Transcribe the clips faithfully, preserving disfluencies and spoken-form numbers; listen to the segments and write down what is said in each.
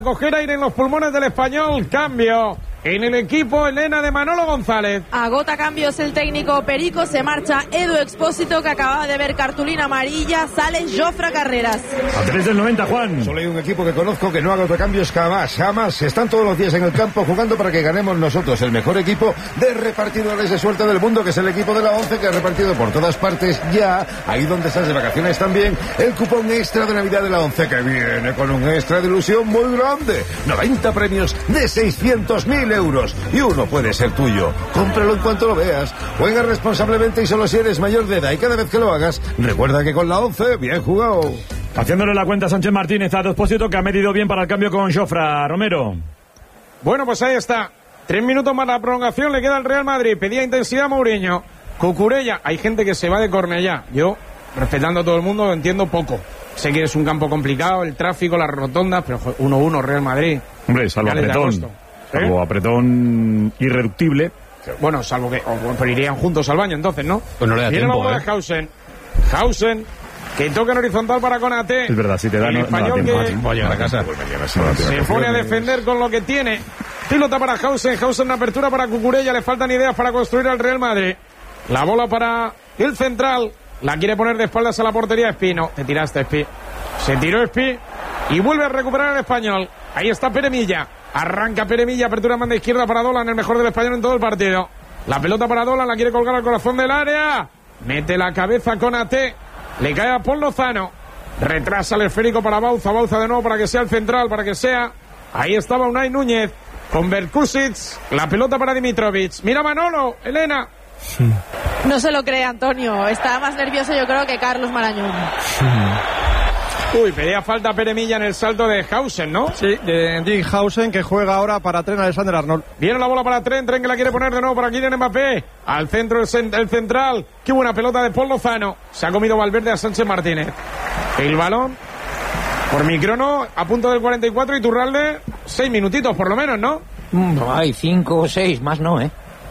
Coger aire en los pulmones del Español. Cambio en el equipo, Elena, de Manolo González. Agota cambios el técnico Perico. Se marcha Edu Expósito, que acababa de ver cartulina amarilla. Sale Jofre Carreras. A tres del noventa, Juan. Solo hay un equipo que conozco que no agota cambios jamás, jamás. Están todos los días en el campo jugando para que ganemos nosotros. El mejor equipo de repartidores de suerte del mundo, que es el equipo de la once, que ha repartido por todas partes ya, ahí donde estás de vacaciones también, el cupón extra de Navidad de la once, que viene con un extra de ilusión muy grande. noventa premios de seiscientos mil euros. Y uno puede ser tuyo. Cómpralo en cuanto lo veas. Juega responsablemente y solo si eres mayor de edad. Y cada vez que lo hagas, recuerda que con la once, bien jugado. Haciéndole la cuenta a Sánchez Martínez, a Expósito, que ha medido bien para el cambio con Jofre. Romero. Bueno, pues ahí está. Tres minutos más la prolongación, le queda al Real Madrid. Pedía intensidad Mourinho. Cucurella. Hay gente que se va de Cornellá. Yo, respetando a todo el mundo, lo entiendo poco. Sé que es un campo complicado, el tráfico, las rotondas, pero uno uno Real Madrid. Hombre, salvo apretón. Salvo ¿Eh? apretón irreductible. Bueno, salvo que... O, pero irían juntos al baño, entonces, ¿no? Pues no le da Viene tiempo, la bola ¿eh? de Hausen. Hausen, que toca en horizontal para Konaté. Es verdad, si te da, el no, español no da tiempo, que tiempo a llegar a casa. Pues mañana se, no se pone a defender con lo que tiene. Pilota para Hausen. Hausen, una apertura para Cucurella. Le faltan ideas para construir al Real Madrid. La bola para el central. La quiere poner de espaldas a la portería Espino. Te tiraste, Espi. Se tiró Espi y vuelve a recuperar el español. Ahí está Peremilla. Arranca Peremilla, apertura manda izquierda para Dolan, el mejor del español en todo el partido. La pelota para Dolan, la quiere colgar al corazón del área. Mete la cabeza con A T. Le cae a Paul Lozano. Retrasa el esférico para Bauza. Bauza de nuevo para que sea el central, para que sea. Ahí estaba Unai Núñez con Berkusic. La pelota para Dimitrovic. Mira Manolo, Elena. Sí. No se lo cree Antonio. Está más nervioso, yo creo, que Carlos Marañón. Sí. Uy, pedía falta Peremilla en el salto de Hausen, ¿no? Sí, de Dick Hausen, que juega ahora para Trent Alexander-Arnold. Viene la bola para Trent, Trent que la quiere poner de nuevo para Kylian Mbappé. Al centro el, cent el central. Qué buena pelota de Paul Lozano. Se ha comido Valverde a Sánchez Martínez. El balón, por microno, a punto del cuarenta y cuatro, y Turralde, seis minutitos por lo menos, ¿no? No hay cinco o seis, más no, ¿eh?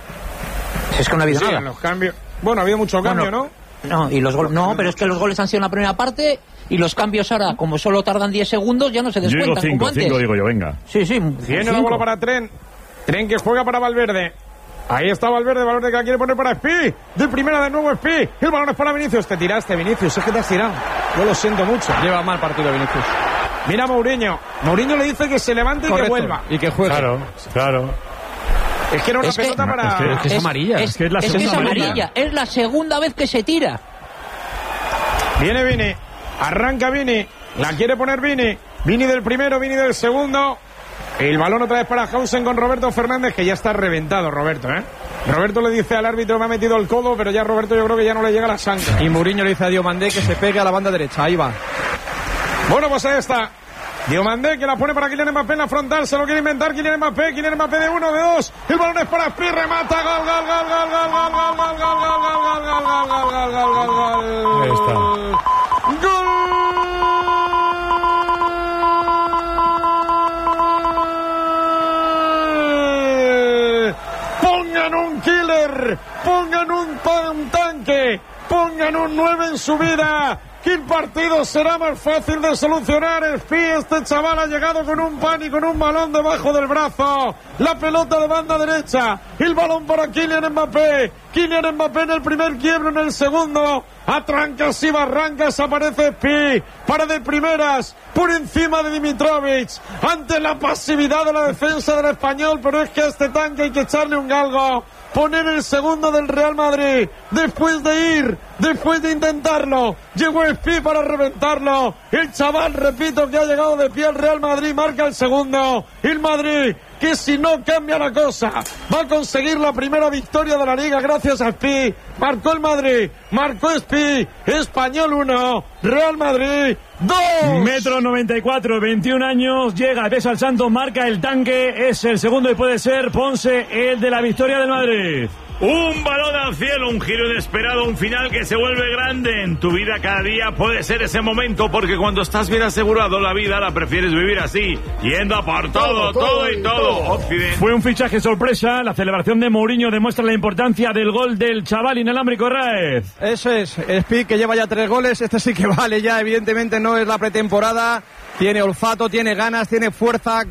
Es que no ha habido sí, nada. En los cambios. Bueno, ha habido mucho cambio, bueno, ¿no? No, y los goles, no, pero es que los goles han sido en la primera parte y los cambios ahora, como solo tardan diez segundos, ya no se descuentan. Yo digo cinco, cinco digo yo, venga. Sí, sí. Viene cinco. la bola para Trent. Trent que juega para Valverde. Ahí está Valverde, Valverde que la quiere poner para Espi. De primera de nuevo Espi. El balón es para Vinicius. Te tiraste, Vinicius. Es que te has tirado. Yo lo siento mucho. Lleva mal partido Vinicius. Mira Mourinho. Mourinho le dice que se levante y Correcto. que vuelva. Y que juegue. Claro, claro. Es que era una es pelota que, para... Es que, es, que es amarilla. Es, es que es la es, segunda que es amarilla. amarilla. Es la segunda vez que se tira. Viene Vini. Arranca Vini. La quiere poner Vini. Vini del primero, Vini del segundo. El balón otra vez para Hausen con Roberto Fernández, que ya está reventado Roberto, ¿eh? Roberto le dice al árbitro, me ha metido el codo, pero ya Roberto yo creo que ya no le llega la sangre. Y Mourinho le dice a Diomandé que se pegue a la banda derecha. Ahí va. Bueno, pues ahí está. Diomandé que la pone para Kylian Mbappé en la frontal, se lo quiere inventar Kylian Mbappé, Kylian Mbappé de uno, de dos, el balón es para Espi, remata, gol, gol, gol, gol, gol, gol, gol, gol, gol, gol, gol, gol, gol, gol, gol, gol, gol. Ahí está. Gol. Pongan un killer, pongan un, un tanque, pongan un nueve en su vida. ¿Qué partido será más fácil de solucionar? Espi, este chaval ha llegado con un pan y con un balón debajo del brazo. La pelota de banda derecha. El balón para Kylian Mbappé. Kylian Mbappé en el primer quiebro, en el segundo. A trancas y barrancas aparece Espi. Para de primeras, por encima de Dimitrovic. Ante la pasividad de la defensa del español. Pero es que a este tanque hay que echarle un galgo. Poner el segundo del Real Madrid. Después de ir, después de intentarlo, llegó Espi para reventarlo. El chaval, repito, que ha llegado de pie al Real Madrid, marca el segundo. El Madrid, que si no cambia la cosa, va a conseguir la primera victoria de la Liga gracias a Espi. Marcó el Madrid, marcó Espi. Español uno, Real Madrid dos. Metro noventa y cuatro, veintiún años, llega, besa al Santos, marca el tanque, es el segundo y puede ser Ponce el de la victoria del Madrid. Un balón al cielo, un giro inesperado, un final que se vuelve grande. En tu vida cada día puede ser ese momento, porque cuando estás bien asegurado la vida la prefieres vivir así, yendo a por todo, todo, todo y todo. Occidente. Fue un fichaje sorpresa, la celebración de Mourinho demuestra la importancia del gol del chaval inalámbrico Raez. Eso es, Espi, que lleva ya tres goles, este sí que vale ya, evidentemente no no es la pretemporada. Tiene olfato, tiene ganas, tiene fuerza.